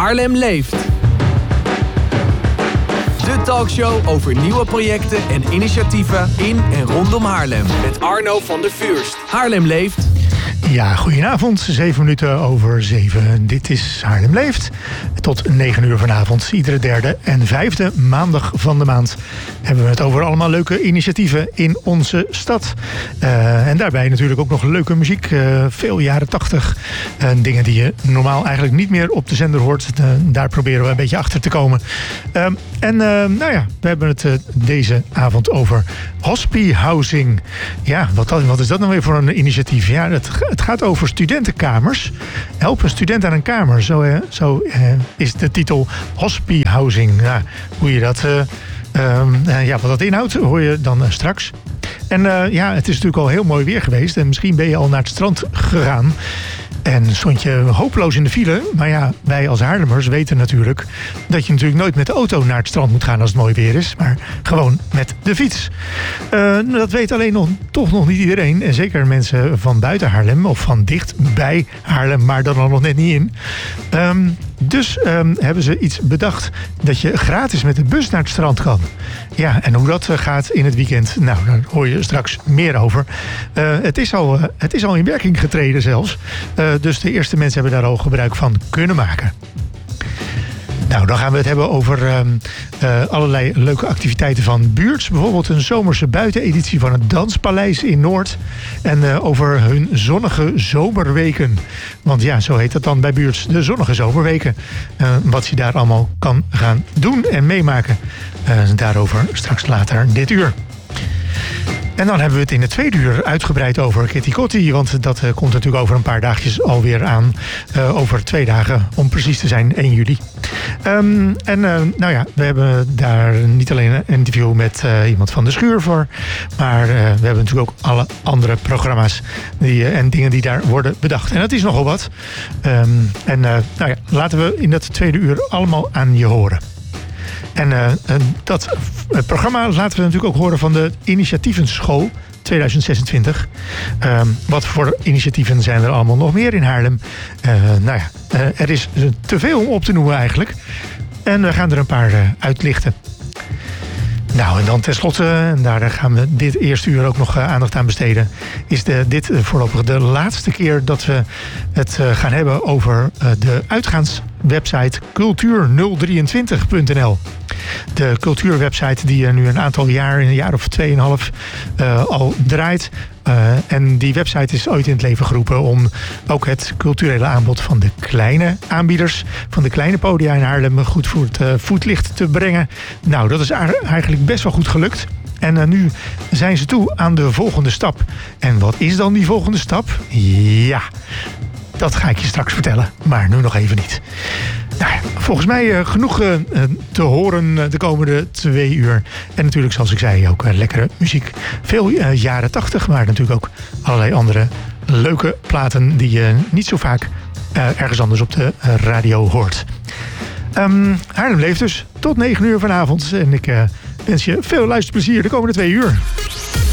Haarlem leeft. De talkshow over nieuwe projecten en initiatieven in en rondom Haarlem. Met Arno van der Vuurst. Haarlem leeft. Ja, goedenavond. 7 minuten over 7. Dit is Haarlem leeft. Tot 9 uur vanavond. Iedere derde en vijfde maandag van de maand hebben we het over allemaal leuke initiatieven in onze stad. En daarbij natuurlijk ook nog leuke muziek. Veel jaren 80. Dingen die je normaal eigenlijk niet meer op de zender hoort. Daar proberen we een beetje achter te komen. We hebben het deze avond over hospice housing. Ja, wat is dat nou weer voor een initiatief? Ja, het gaat over studentenkamers. Help een student aan een kamer. Zo is de titel hospice housing. Nou, hoe je dat... wat dat inhoudt, hoor je dan straks. En het is natuurlijk al heel mooi weer geweest. En misschien ben je al naar het strand gegaan. En stond je hopeloos in de file. Maar ja, wij als Haarlemmers weten natuurlijk dat je natuurlijk nooit met de auto naar het strand moet gaan als het mooi weer is. Maar gewoon met de fiets. Dat weet alleen toch nog niet iedereen. En zeker mensen van buiten Haarlem of van dicht bij Haarlem, maar dan al nog net niet in. Dus hebben ze iets bedacht dat je gratis met de bus naar het strand kan. Ja, en hoe dat gaat in het weekend, nou, daar hoor je straks meer over. Het is al in werking getreden zelfs. Dus de eerste mensen hebben daar al gebruik van kunnen maken. Nou, dan gaan we het hebben over allerlei leuke activiteiten van Buurts. Bijvoorbeeld een zomerse buiteneditie van het Danspaleis in Noord. En over hun zonnige zomerweken. Want ja, zo heet dat dan bij Buurts, de zonnige zomerweken. Wat je daar allemaal kan gaan doen en meemaken. Daarover straks later dit uur. En dan hebben we het in het tweede uur uitgebreid over Kitty Kotti. Want dat komt natuurlijk over een paar dagjes alweer aan. Over 2 dagen, om precies te zijn, 1 juli. We hebben daar niet alleen een interview met iemand van de schuur voor. Maar we hebben natuurlijk ook alle andere programma's en dingen die daar worden bedacht. En dat is nogal wat. Laten we in dat tweede uur allemaal aan je horen. En dat programma laten we natuurlijk ook horen van de Initiatievenschool 2026. Wat voor initiatieven zijn er allemaal nog meer in Haarlem? Er is te veel om op te noemen eigenlijk. En we gaan er een paar uitlichten. Nou, en dan tenslotte, en daar gaan we dit eerste uur ook nog aandacht aan besteden, is dit voorlopig de laatste keer dat we het gaan hebben over de uitgaanswebsite cultuur023.nl. De cultuurwebsite die nu een aantal jaar, een jaar of 2,5 al draait. En die website is ooit in het leven geroepen om ook het culturele aanbod van de kleine aanbieders, van de kleine podia in Haarlem goed voor het voetlicht te brengen. Nou, dat is eigenlijk best wel goed gelukt. En nu zijn ze toe aan de volgende stap. En wat is dan die volgende stap? Ja, dat ga ik je straks vertellen, maar nu nog even niet. Nou, volgens mij genoeg te horen de komende 2 uur. En natuurlijk, zoals ik zei, ook lekkere muziek. Veel jaren 80, maar natuurlijk ook allerlei andere leuke platen die je niet zo vaak ergens anders op de radio hoort. Haarlem leeft dus tot 9 uur vanavond. En ik wens je veel luisterplezier de komende 2 uur.